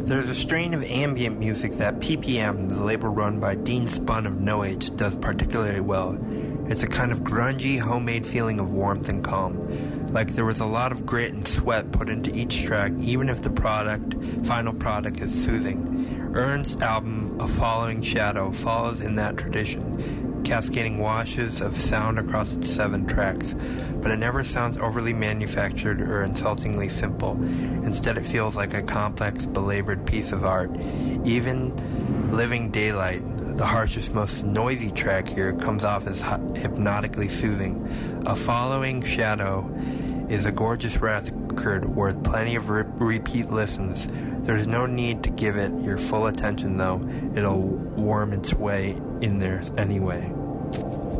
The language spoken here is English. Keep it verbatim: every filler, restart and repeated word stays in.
There's a strain of ambient music that P P M, the label run by Dean Spun of No Age, does particularly well. It's a kind of grungy, homemade feeling of warmth and calm. Like there was a lot of grit and sweat put into each track, even if the product, final product is soothing. Ernst's album, A Following Shadow, follows in that tradition, cascading washes of sound across its seven tracks, but it never sounds overly manufactured or insultingly simple. Instead, it feels like a complex, belabored piece of art. Even Living Daylight, the harshest, most noisy track here, comes off as hypnotically soothing. A Following Shadow is a gorgeous record worth plenty of re- repeat listens. There's no need to give it your full attention, though. It'll worm its way in there anyway.